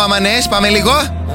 Ρωμανές, πάμε λίγο.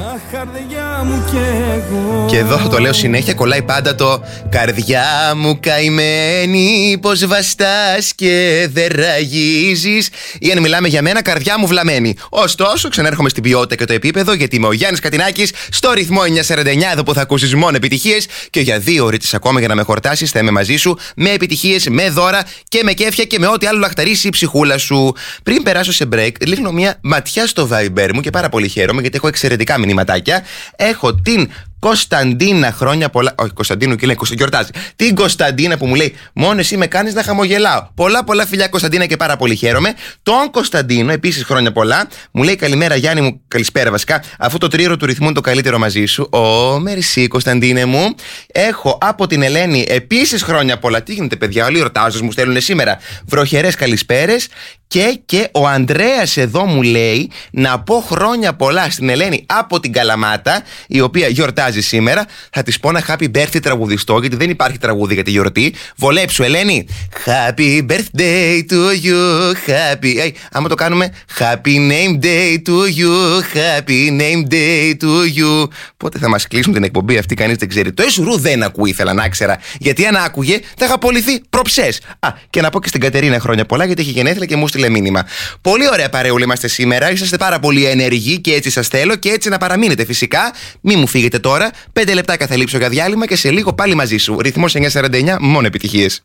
Και εδώ θα το λέω συνέχεια, κολλάει πάντα το «Καρδιά μου καημένη, πως βαστάς και δεν ραγίζεις». Ή αν μιλάμε για μένα, «Καρδιά μου βλαμμένη». Ωστόσο, ξανέρχομαι στην ποιότητα και το επίπεδο, γιατί είμαι ο Γιάννης Κατινάκης, στο ρυθμό 949, εδώ που θα ακούσεις μόνο επιτυχίες. Και για 2 ώρες ακόμα για να με χορτάσεις, θα είμαι μαζί σου με επιτυχίες, με δώρα και με κέφια και με ό,τι άλλο λαχταρίσει η ψυχούλα σου. Πριν περάσω σε break, ρίχνω μια ματιά στο Viber μου και πάρα πολύ χαίρομαι, γιατί έχω εξαιρετικά μηνυματάκια. Έχω την Κωνσταντίνα, χρόνια πολλά. Όχι, Κωνσταντίνου και λέει γιορτάζει. Την Κωνσταντίνα που μου λέει: μόνο εσύ με κάνεις να χαμογελάω. Πολλά φιλιά, Κωνσταντίνα, και πάρα πολύ χαίρομαι. Τον Κωνσταντίνο, επίσης χρόνια πολλά, μου λέει: καλημέρα, Γιάννη μου, καλησπέρα βασικά. Αφού το τρίωρο του ρυθμού είναι το καλύτερο μαζί σου. Μερσή, Κωνσταντίνε μου. Έχω από την Ελένη επίσης χρόνια πολλά. Τι γίνεται, παιδιά, όλοι οι ρωτάζοντες μου στέλνουν σήμερα βροχερές καλησπέρες. Και ο Ανδρέας εδώ μου λέει να πω χρόνια πολλά στην Ελένη από την Καλαμάτα, η οποία γιορτάζει σήμερα. Θα της πω ένα happy birthday τραγουδιστό, γιατί δεν υπάρχει τραγούδι για τη γιορτή. Βολέψου, Ελένη. Happy birthday to you, happy. Άμα το κάνουμε happy name day to you, happy name day to you. Πότε θα μας κλείσουν την εκπομπή αυτή, κανείς δεν ξέρει. Το Εσουρού δεν ακούει, ήθελα να ξέρα. Γιατί αν άκουγε θα είχα απολυθεί προψές. Και να πω και στην Κατερίνα χρόνια πολλά, γιατί έχει γενέθλια και μου στείλε μήνυμα. Πολύ ωραία παρεούλη είμαστε σήμερα. Είσαστε πάρα πολύ ενεργοί και έτσι σας θέλω και έτσι να παραμείνετε φυσικά. Μη μου φύγετε τώρα. 5 λεπτάκια θα λείψω για διάλειμμα και σε λίγο πάλι μαζί σου. Ρυθμός 949, μόνο επιτυχίες.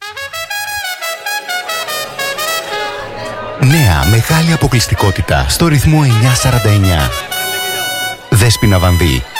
Νέα μεγάλη αποκλειστικότητα στο ρυθμό 949. Δέσποινα Βανδύ.